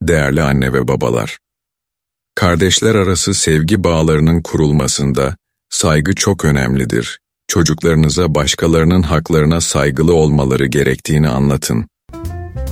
Değerli anne ve babalar, kardeşler arası sevgi bağlarının kurulmasında saygı çok önemlidir. Çocuklarınıza başkalarının haklarına saygılı olmaları gerektiğini anlatın.